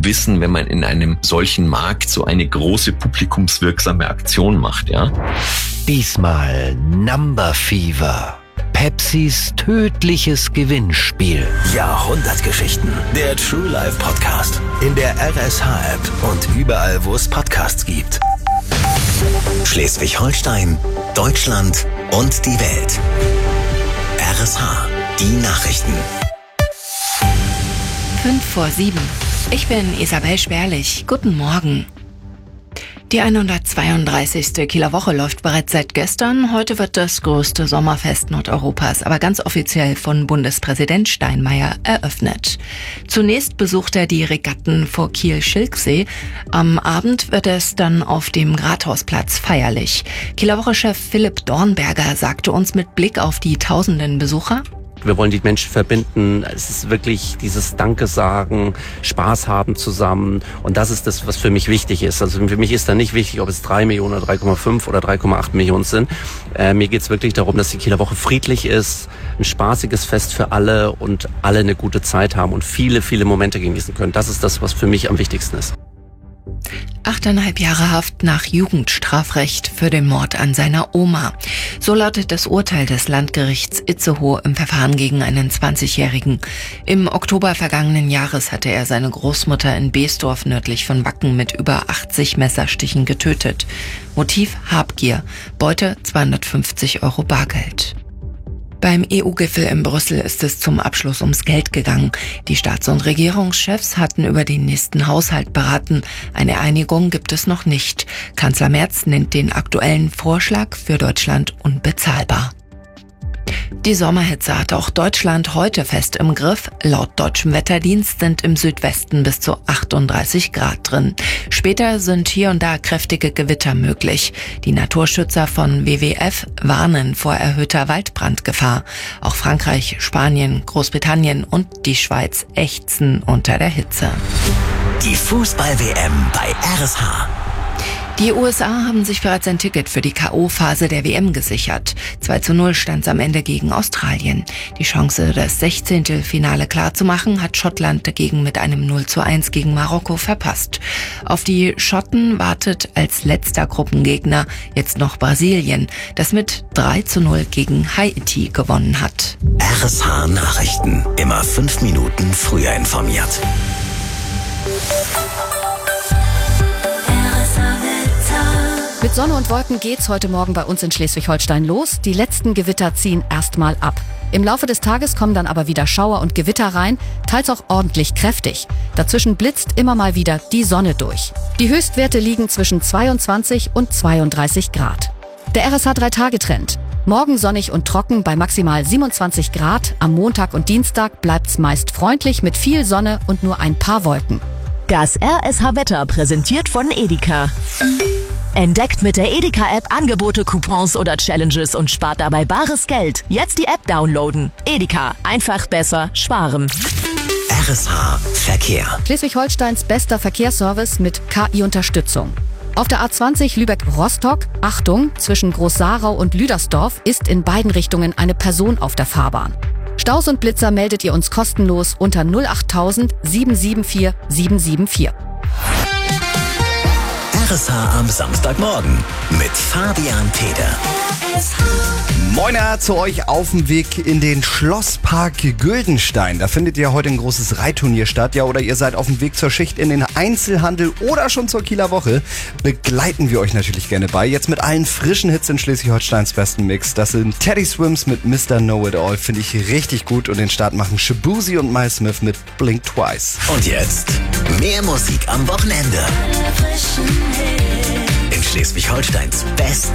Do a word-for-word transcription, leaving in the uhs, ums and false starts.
wissen, wenn man in einem solchen Markt so eine große publikumswirksame Aktion macht, ja? Diesmal Number Fever. Pepsis tödliches Gewinnspiel. Jahrhundertgeschichten. Der True Life Podcast. In der R S H-App und überall, wo es Podcasts gibt. Schleswig-Holstein, Deutschland und die Welt. R S H, die Nachrichten. Fünf vor sieben. Ich bin Isabel Sperlich. Guten Morgen. Die hundertzweiunddreißigste Kieler Woche läuft bereits seit gestern. Heute wird das größte Sommerfest Nordeuropas, aber ganz offiziell von Bundespräsident Steinmeier eröffnet. Zunächst besucht er die Regatten vor Kiel-Schilksee. Am Abend wird es dann auf dem Rathausplatz feierlich. Kieler Woche-Chef Philipp Dornberger sagte uns mit Blick auf die tausenden Besucher: Wir wollen die Menschen verbinden. Es ist wirklich dieses Danke sagen, Spaß haben zusammen. Und das ist das, was für mich wichtig ist. Also für mich ist da nicht wichtig, ob es drei Millionen oder drei Komma fünf oder drei Komma acht Millionen sind. Äh, mir geht es wirklich darum, dass die Kieler Woche friedlich ist, ein spaßiges Fest für alle und alle eine gute Zeit haben und viele, viele Momente genießen können. Das ist das, was für mich am wichtigsten ist. Achteinhalb Jahre Haft nach Jugendstrafrecht für den Mord an seiner Oma. So lautet das Urteil des Landgerichts Itzehoe im Verfahren gegen einen zwanzigjährigen. Im Oktober vergangenen Jahres hatte er seine Großmutter in Beesdorf nördlich von Wacken mit über achtzig Messerstichen getötet. Motiv Habgier, Beute zweihundertfünfzig Euro Bargeld. Beim E U-Gipfel in Brüssel ist es zum Abschluss ums Geld gegangen. Die Staats- und Regierungschefs hatten über den nächsten Haushalt beraten. Eine Einigung gibt es noch nicht. Kanzler Merz nennt den aktuellen Vorschlag für Deutschland unbezahlbar. Die Sommerhitze hat auch Deutschland heute fest im Griff. Laut deutschem Wetterdienst sind im Südwesten bis zu achtunddreißig Grad drin. Später sind hier und da kräftige Gewitter möglich. Die Naturschützer von W W F warnen vor erhöhter Waldbrandgefahr. Auch Frankreich, Spanien, Großbritannien und die Schweiz ächzen unter der Hitze. Die Fußball-W M bei R S H. Die U S A haben sich bereits ein Ticket für die K O-Phase der W M gesichert. zwei zu null stand es am Ende gegen Australien. Die Chance, das Sechzehntelfinale klarzumachen, hat Schottland dagegen mit einem null zu eins gegen Marokko verpasst. Auf die Schotten wartet als letzter Gruppengegner jetzt noch Brasilien, das mit drei zu null gegen Haiti gewonnen hat. R S H Nachrichten. Immer fünf Minuten früher informiert. Mit Sonne und Wolken geht's heute Morgen bei uns in Schleswig-Holstein los. Die letzten Gewitter ziehen erstmal ab. Im Laufe des Tages kommen dann aber wieder Schauer und Gewitter rein, teils auch ordentlich kräftig. Dazwischen blitzt immer mal wieder die Sonne durch. Die Höchstwerte liegen zwischen zweiundzwanzig und zweiunddreißig Grad. Der R S H drei Tage Trend. Morgen sonnig und trocken bei maximal siebenundzwanzig Grad. Am Montag und Dienstag bleibt's meist freundlich mit viel Sonne und nur ein paar Wolken. Das R S H-Wetter präsentiert von Edeka. Entdeckt mit der Edeka-App Angebote, Coupons oder Challenges und spart dabei bares Geld. Jetzt die App downloaden. Edeka. Einfach besser sparen. R S H Verkehr. Schleswig-Holsteins bester Verkehrsservice mit K I-Unterstützung. Auf der A zwanzig Lübeck-Rostock, Achtung, zwischen Groß-Sarau und Lüdersdorf ist in beiden Richtungen eine Person auf der Fahrbahn. Staus und Blitzer meldet ihr uns kostenlos unter null acht null null sieben sieben vier sieben sieben vier. R S H am Samstagmorgen mit Fabian Feder. Moiner zu euch auf dem Weg in den Schlosspark Güldenstein. Da findet ja heute ein großes Reitturnier statt. Ja, oder ihr seid auf dem Weg zur Schicht in den Einzelhandel oder schon zur Kieler Woche. Begleiten wir euch natürlich gerne bei. Jetzt mit allen frischen Hits in Schleswig-Holsteins besten Mix. Das sind Teddy Swims mit Mister Know-It-All. Finde ich richtig gut. Und den Start machen Shabuzi und Miles Smith mit Blink Twice. Und jetzt mehr Musik am Wochenende. In Schleswig-Holsteins beste